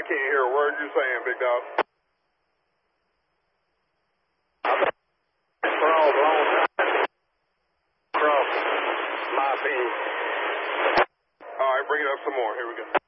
can't hear a word you're saying, big dog. Crawled a long time. Cross my opinion. All right, bring it up some more. Here we go.